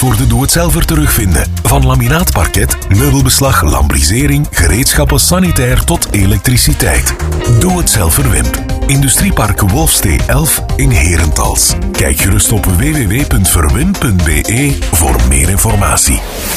voor de doe-het-zelver terugvinden. Van laminaatparket, meubelbeslag, lambrisering, gereedschappen, sanitair tot elektriciteit. Doe-het-zelver Wimp. Industriepark Wolfstee 11 in Herentals. Kijk gerust op www.verwimp.be voor meer informatie.